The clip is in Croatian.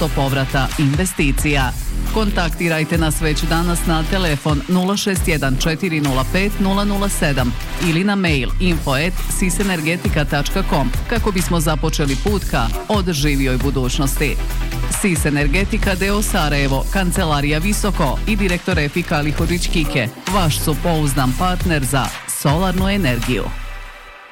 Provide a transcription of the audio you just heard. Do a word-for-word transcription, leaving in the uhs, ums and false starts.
posto povrata investicija. Kontaktirajte nas već danas na telefon nula šest jedan četiri nula pet nula nula sedam ili na mail info at sisenergetika tačka com kako bismo započeli put ka održivijoj budućnosti. Sis Energetika doo Sarajevo, Kancelarija Visoko i direktor Efika Lihović Kike, vaš su pouzdan partner za solarnu energiju.